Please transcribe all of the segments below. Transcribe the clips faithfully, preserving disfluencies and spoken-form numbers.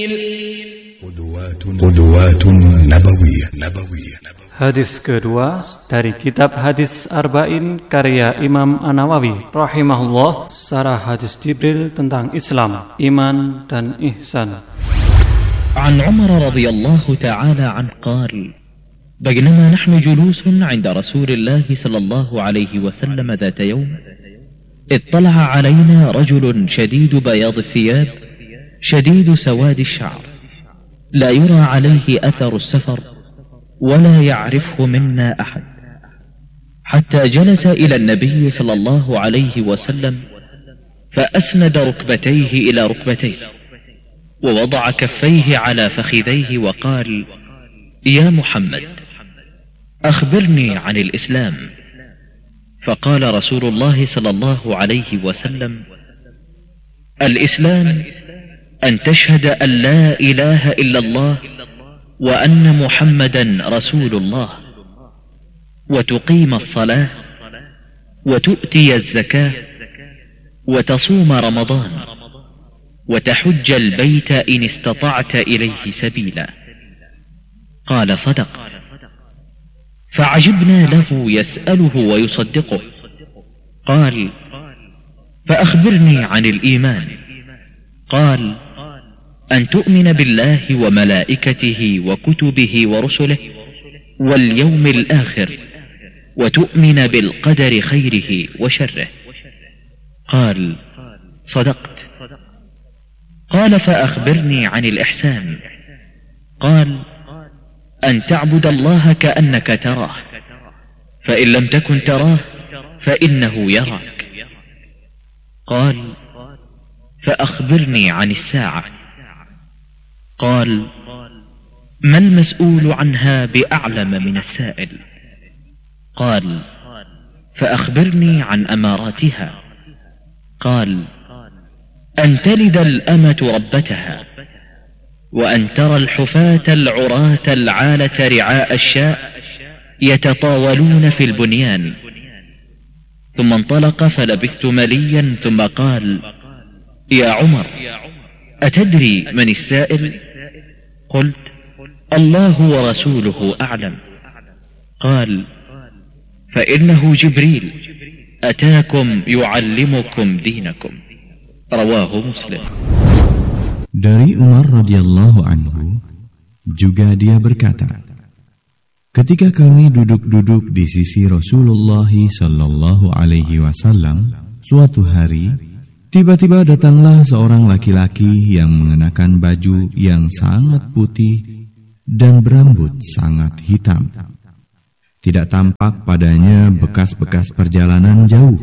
Qudwat Nabawiyah. Hadis kedua dari kitab Hadis Arba'in karya Imam An-Nawawi rahimahullah, Syarah hadis Jibril tentang Islam, iman dan ihsan. An Umar radhiyallahu ta'ala an qala بينما نحن جلوس عند رسول الله صلى الله عليه وسلم ذات يوم اطلع علينا رجل شديد بياض الثياب شديد سواد الشعر لا يرى عليه أثر السفر ولا يعرفه منا أحد حتى جلس إلى النبي صلى الله عليه وسلم فأسند ركبتيه إلى ركبتيه ووضع كفيه على فخذيه وقال: يا محمد أخبرني عن الإسلام. فقال رسول الله صلى الله عليه وسلم: الإسلام أن تشهد أن لا إله إلا الله وأن محمدا رسول الله وتقيم الصلاة وتؤتي الزكاة وتصوم رمضان وتحج البيت إن استطعت إليه سبيلا. قال: صدق. فعجبنا له يسأله ويصدقه. قال: فأخبرني عن الإيمان. قال: أن تؤمن بالله وملائكته وكتبه ورسله واليوم الآخر وتؤمن بالقدر خيره وشره. قال: صدقت. قال: فأخبرني عن الإحسان. قال: أن تعبد الله كأنك تراه فإن لم تكن تراه فإنه يراك. قال: فأخبرني عن الساعة. قال: ما المسؤول عنها بأعلم من السائل. قال: فأخبرني عن أماراتها. قال: أن تلد الأمة ربتها وأن ترى الحفاة العراة العالة رعاء الشاء يتطاولون في البنيان. ثم انطلق فلبثت مليا ثم قال: يا عمر أتدري من السائل؟ قلت: الله ورسوله أعلم. قال: فإنه جبريل أتاكم يعلمكم دينكم. رواه مسلم. Dari Umar radhiyallahu anhu juga dia berkata, ketika kami duduk-duduk di sisi Rasulullah sallallahu alaihi wasallam suatu hari, tiba-tiba datanglah seorang laki-laki yang mengenakan baju yang sangat putih dan berambut sangat hitam. Tidak tampak padanya bekas-bekas perjalanan jauh,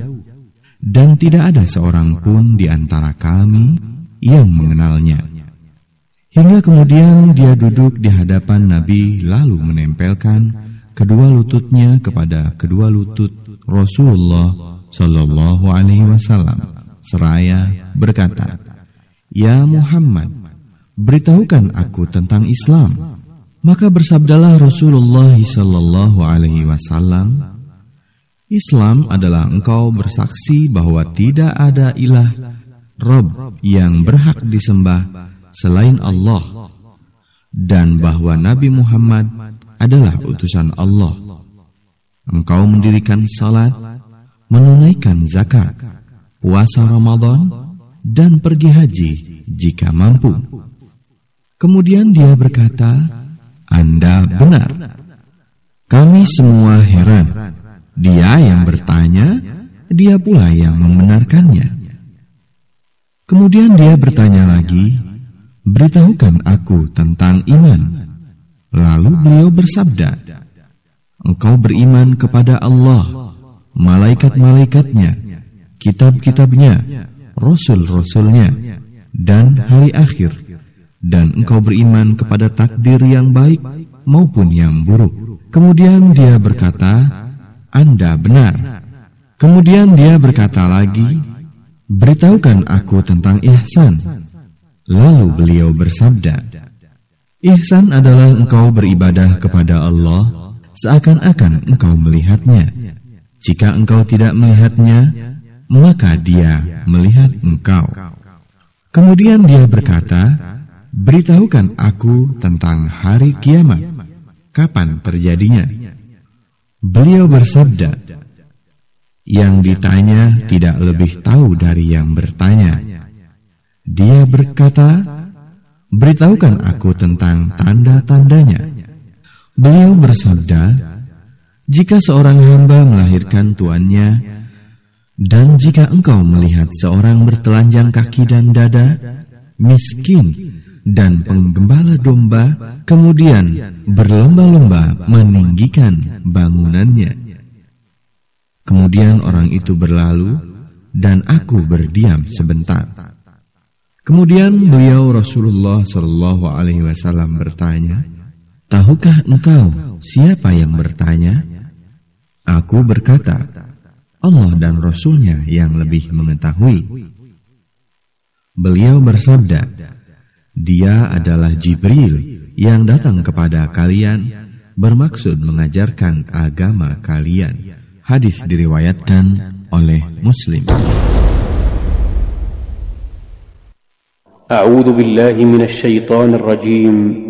dan tidak ada seorang pun di antara kami yang mengenalnya. Hingga kemudian dia duduk di hadapan Nabi lalu menempelkan kedua lututnya kepada kedua lutut Rasulullah sallallahu alaihi wasallam seraya berkata, "Ya Muhammad, beritahukan aku tentang Islam." Maka bersabdalah Rasulullah sallallahu alaihi wasallam, "Islam adalah engkau bersaksi bahwa tidak ada ilah Rabb yang berhak disembah selain Allah, dan bahwa Nabi Muhammad adalah utusan Allah. Engkau mendirikan salat, menunaikan zakat, puasa Ramadan, dan pergi haji jika mampu." Kemudian dia berkata, "Anda benar." Kami semua heran. Dia yang bertanya, dia pula yang membenarkannya. Kemudian dia bertanya lagi, "Beritahukan aku tentang iman." Lalu beliau bersabda, "Engkau beriman kepada Allah, malaikat-malaikatnya, kitab-kitabnya, rasul-rasulnya, dan hari akhir, dan engkau beriman kepada takdir yang baik maupun yang buruk." Kemudian dia berkata, "Anda benar." Kemudian dia berkata lagi, "Beritahukan aku tentang ihsan." Lalu beliau bersabda, "Ihsan adalah engkau beribadah kepada Allah seakan-akan engkau melihatnya. Jika engkau tidak melihatnya, maka dia melihat engkau." Kemudian dia berkata, beritahukan aku tentang hari kiamat, kapan terjadinya. Beliau bersabda, yang ditanya tidak lebih tahu dari yang bertanya. Dia berkata, beritahukan aku tentang tanda-tandanya. Beliau bersabda, jika seorang hamba melahirkan tuannya, dan jika engkau melihat seorang bertelanjang kaki dan dada, miskin, dan penggembala domba, kemudian berlomba-lomba meninggikan bangunannya. Kemudian orang itu berlalu, dan aku berdiam sebentar. Kemudian beliau Rasulullah Shallallahu Alaihi Wasallam bertanya, tahukah engkau siapa yang bertanya? Aku berkata, Allah dan Rasulnya yang lebih mengetahui. Beliau bersabda, dia adalah Jibril yang datang kepada kalian bermaksud mengajarkan agama kalian. Hadis diriwayatkan oleh Muslim. A'udzu billahi minasy syaithanir rajim.